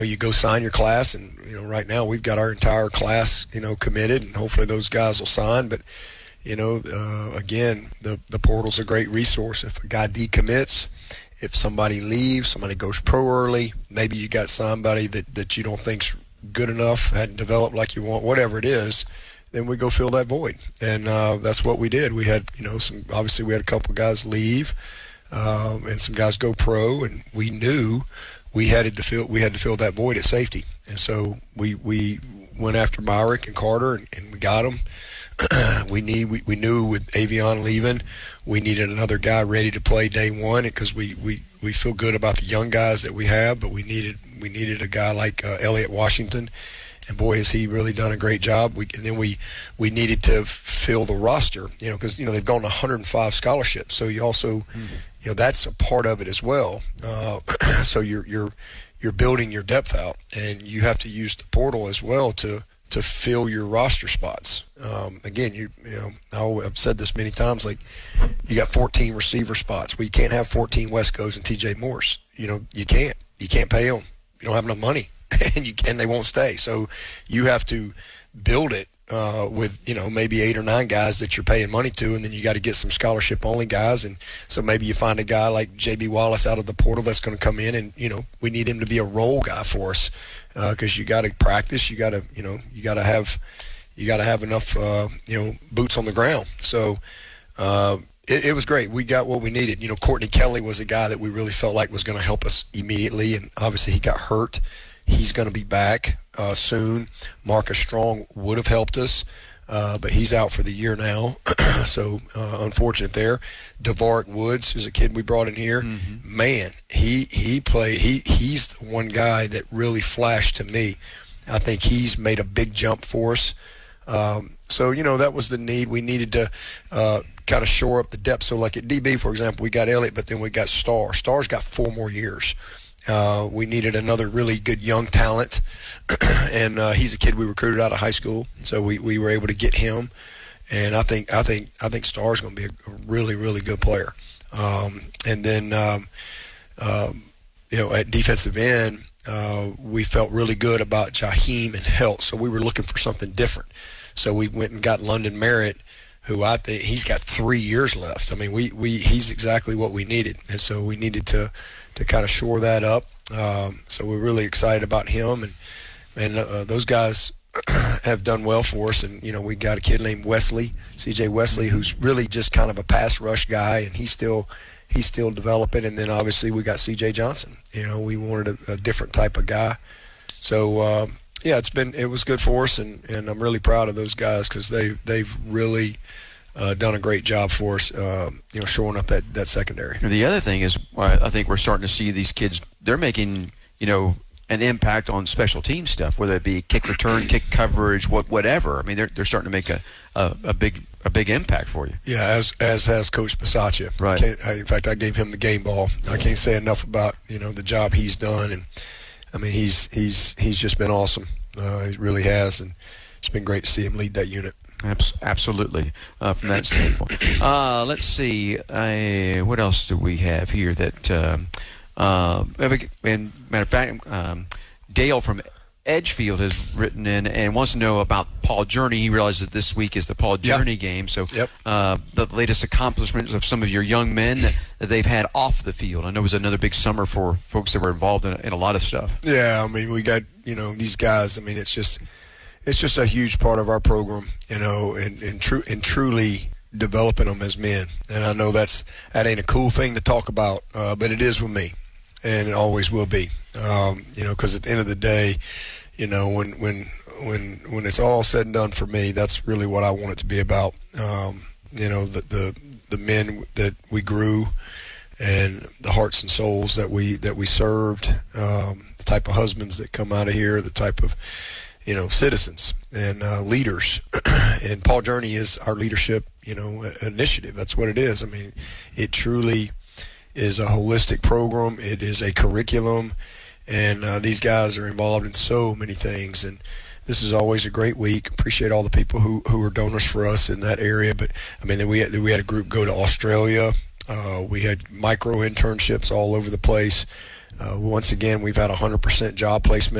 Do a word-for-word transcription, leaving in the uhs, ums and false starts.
you go sign your class, and you know right now we've got our entire class you know committed, and hopefully those guys will sign. But you know uh, again, the the portal's a great resource. If a guy decommits, if somebody leaves, somebody goes pro early, maybe you got somebody that that you don't think's good enough, hadn't developed like you want, whatever it is, then we go fill that void, and uh, that's what we did. We had you know some obviously we had a couple guys leave, um, and some guys go pro, and we knew. We had to fill. We had to fill that void at safety, and so we we went after Myrick and Carter, and, and we got them. we need. We, we knew with Avion leaving, we needed another guy ready to play day one, because we, we, we feel good about the young guys that we have, but we needed we needed a guy like uh, Elliott Washington, and boy has he really done a great job. We and then we we needed to fill the roster, you know, because you know they've gone to one hundred five scholarships, so you also. Mm-hmm. You know that's a part of it as well. Uh, so you're you're you're building your depth out, and you have to use the portal as well to to fill your roster spots. Um, again, you you know I've said this many times. Like you got fourteen receiver spots. Well, you can't have fourteen Wescos and T J Moores. You know you can't. You can't pay them. You don't have enough money, and you and they won't stay. So you have to build it. Uh, with, you know, maybe eight or nine guys that you're paying money to, and then you got to get some scholarship-only guys. And so maybe you find a guy like J B Wallace out of the portal that's going to come in, and, you know, we need him to be a role guy for us because uh, you got to practice. You got to, you know, you got to have you got to have enough, uh, you know, boots on the ground. So uh, it, it was great. We got what we needed. You know, Courtney Kelly was a guy that we really felt like was going to help us immediately, and obviously he got hurt. He's going to be back uh, soon. Marcus Strong would have helped us, uh, but he's out for the year now. so uh, unfortunate there. DeVark Woods is a kid we brought in here. Mm-hmm. Man, he he played. He he's the one guy that really flashed to me. I think he's made a big jump for us. Um, so you know that was the need. We needed to uh, kind of shore up the depth. So like at D B, for example, we got Elliott, but then we got Starr. Starr's got four more years. Uh, we needed another really good young talent, and uh, he's a kid we recruited out of high school, so we, we were able to get him. And I think I think I think Starr's going to be a really really good player. Um, and then um, um, you know at defensive end, uh, we felt really good about Jaheim and Helt, so we were looking for something different. So we went and got London Merritt, who I think he's got three years left. I mean, we, we he's exactly what we needed, and so we needed to. to kind of shore that up. Um, so we're really excited about him. And, and uh, those guys have done well for us. And, you know, we got a kid named Wesley, C J Wesley, who's really just kind of a pass rush guy, and he's still he's still developing. And then obviously we got C J Johnson. You know, we wanted a, a different type of guy. So, um, yeah, it's been it was good for us, and, and I'm really proud of those guys because they, they've really – Uh, done a great job for us, uh, you know, shoring up that, that secondary. The other thing is, I think we're starting to see these kids, they're making, you know, an impact on special team stuff, whether it be kick return, kick coverage, what, whatever. I mean, they're they're starting to make a, a, a big a big impact for you. Yeah, as as has Coach Bisaccia. Right. I, in fact, I gave him the game ball. I can't say enough about, you know, the job he's done, and I mean, he's he's he's just been awesome. Uh, he really has, and it's been great to see him lead that unit. Absolutely, uh, from that standpoint. Uh, let's see, uh, what else do we have here that, um, uh, and matter of fact, um, Dale from Edgefield has written in and wants to know about Paul Journey. He realizes that this week is the Paul Journey yep. game, so yep. uh, the latest accomplishments of some of your young men that, that they've had off the field. I know it was another big summer for folks that were involved in, in a lot of stuff. Yeah, I mean, we got, you know, these guys, I mean, it's just – it's just a huge part of our program, you know, and, and, tru- and truly developing them as men. And I know that's that ain't a cool thing to talk about, uh, but it is with me, and it always will be. Um, you know, because at the end of the day, you know, when when when when it's all said and done for me, that's really what I want it to be about. Um, you know, the the the men that we grew, and the hearts and souls that we that we served, um, the type of husbands that come out of here, the type of you know, citizens and uh, leaders. And Paul Journey is our leadership, you know, initiative. That's what it is. I mean, it truly is a holistic program. It is a curriculum, and uh, these guys are involved in so many things. And this is always a great week. Appreciate all the people who, who are donors for us in that area. But, I mean, then we had, we had a group go to Australia. Uh, we had micro internships all over the place. Uh, once again, we've had one hundred percent job placement